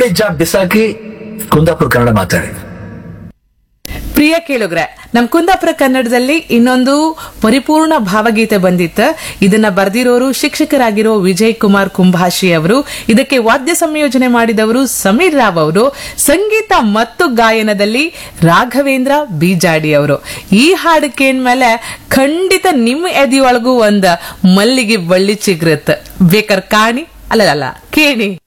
ನೋಡಿ ಜಾಬ್ ಬಿಸಾಕಿ ಕುಂದಾಪುರ ಕನ್ನಡ ಮಾತಾಡಿ. ಪ್ರಿಯ ಕೇಳುಗ್ರೆ, ನಮ್ ಕುಂದಾಪುರ ಕನ್ನಡದಲ್ಲಿ ಇನ್ನೊಂದು ಪರಿಪೂರ್ಣ ಭಾವಗೀತೆ ಬಂದಿತ್ತು. ಇದನ್ನ ಬರೆದಿರೋರು ಶಿಕ್ಷಕರಾಗಿರೋ ವಿಜಯ್ ಕುಮಾರ್ ಕುಂಭಾಷಿ ಅವರು. ಇದಕ್ಕೆ ವಾದ್ಯ ಸಂಯೋಜನೆ ಮಾಡಿದವರು ಸಮೀರ್ ರಾವ್ ಅವರು. ಸಂಗೀತ ಮತ್ತು ಗಾಯನದಲ್ಲಿ ರಾಘವೇಂದ್ರ ಬೀಜಾಡಿ ಅವರು. ಈ ಹಾಡು ಕೇಳ್ಮೇಲೆ ಖಂಡಿತ ನಿಮ್ಮ ಎದೆಯೊಳಗೂ ಒಂದ್ ಮಲ್ಲಿಗೆ ಬಳ್ಳಿ ಚಿಗ್ರತ್. ಬೇಕಾರ ಕಾಣಿ ಅಲ್ಲಲ್ಲ ಕೇಳಿ.